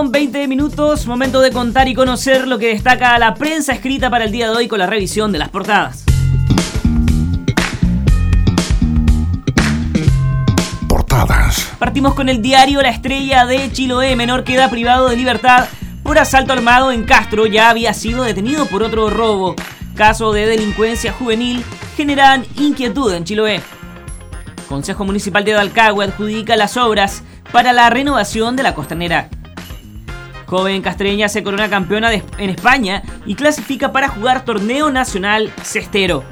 20 minutos, momento de contar y conocer lo que destaca la prensa escrita para el día de hoy con la revisión de las portadas. Partimos con el diario La Estrella de Chiloé. Menor queda privado de libertad por asalto armado en Castro. Ya había sido detenido por otro robo. Casos de delincuencia juvenil generan inquietud en Chiloé. Consejo Municipal de Dalcahue adjudica las obras para la renovación de la costanera. Joven castreña se corona campeona en España y clasifica para jugar torneo nacional cestero.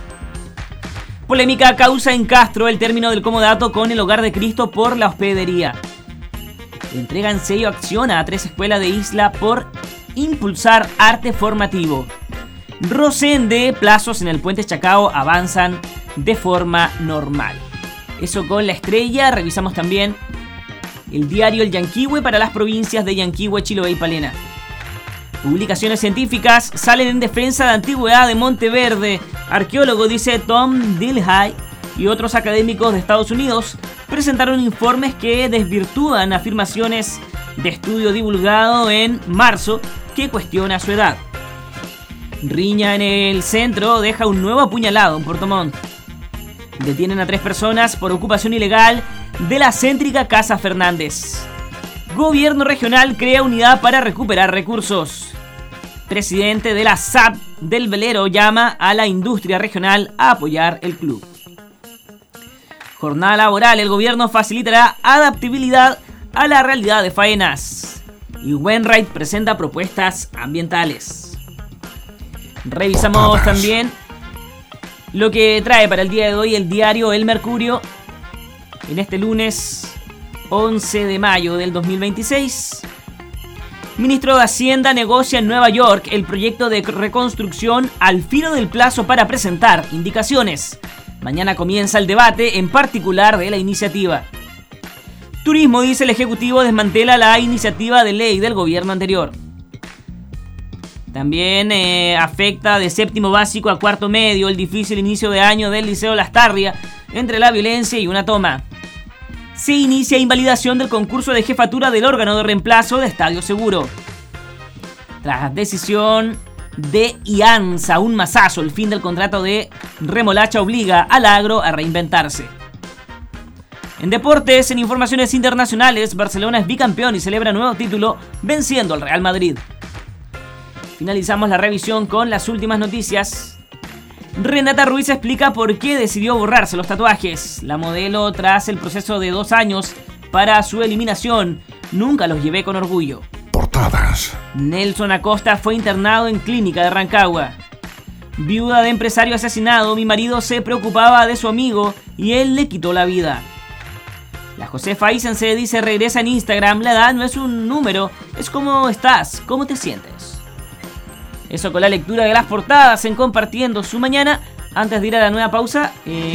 Polémica causa en Castro el término del comodato con el Hogar de Cristo por la hospedería. Entregan sello acción a 3 escuelas de Isla por impulsar arte formativo. Rosende, plazos en el puente Chacao avanzan de forma normal. Eso con La Estrella. Revisamos también el diario El Yanquihue para las provincias de Yanquihue, Chiloé y Palena. Publicaciones científicas salen en defensa de antigüedad de Monteverde. Arqueólogo, dice Tom Dilhay, y otros académicos de Estados Unidos presentaron informes que desvirtúan afirmaciones de estudio divulgado en marzo que cuestiona su edad. Riña en el centro deja un nuevo apuñalado en Puerto Montt. Detienen a 3 personas por ocupación ilegal de la céntrica Casa Fernández. Gobierno regional crea unidad para recuperar recursos. Presidente de la SAP del Velero llama a la industria regional a apoyar el club. Jornada laboral. El gobierno facilitará adaptabilidad a la realidad de faenas. Y Wainwright presenta propuestas ambientales. Revisamos también lo que trae para el día de hoy el diario El Mercurio en este lunes 11 de mayo del 2026. Ministro de Hacienda negocia en Nueva York el proyecto de reconstrucción al filo del plazo para presentar indicaciones. Mañana comienza el debate, en particular de la iniciativa. Turismo, dice el Ejecutivo, desmantela la iniciativa de ley del gobierno anterior. También afecta de séptimo básico a cuarto medio el difícil inicio de año del Liceo Lastarria entre la violencia y una toma. Se inicia invalidación del concurso de jefatura del órgano de reemplazo de Estadio Seguro. Tras decisión de IANSA, un masazo, el fin del contrato de Remolacha obliga al agro a reinventarse. En deportes, en informaciones internacionales, Barcelona es bicampeón y celebra nuevo título venciendo al Real Madrid. Finalizamos la revisión con las últimas noticias. Renata Ruiz explica por qué decidió borrarse los tatuajes. La modelo, tras el proceso de 2 años para su eliminación, nunca los llevé con orgullo. Portadas. Nelson Acosta fue internado en clínica de Rancagua. Viuda de empresario asesinado, mi marido se preocupaba de su amigo y él le quitó la vida. La Josefa Isense dice, regresa en Instagram, la edad no es un número, es cómo estás, cómo te sientes. Eso con la lectura de las portadas en Compartiendo su Mañana. Antes de ir a la nueva pausa,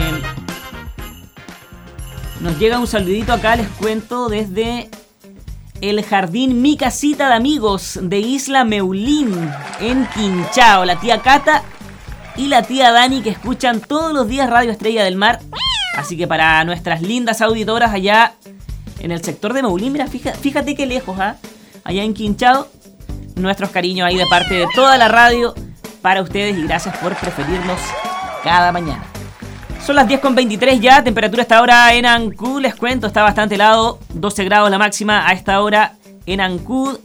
nos llega un saludito acá, les cuento, desde el jardín Mi Casita de Amigos de Isla Meulín, en Quinchao. La tía Cata y la tía Dani, que escuchan todos los días Radio Estrella del Mar. Así que para nuestras lindas auditoras allá en el sector de Meulín, mira, fíjate qué lejos, allá en Quinchao. Nuestros cariños ahí de parte de toda la radio para ustedes y gracias por preferirnos cada mañana. Son las 10:23 ya, temperatura a esta hora en Ancud, les cuento, está bastante helado, 12 grados la máxima a esta hora en Ancud.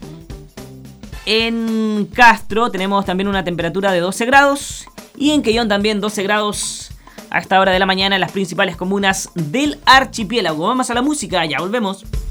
En Castro tenemos también una temperatura de 12 grados y en Quellón también 12 grados a esta hora de la mañana en las principales comunas del archipiélago. Vamos a la música, ya volvemos.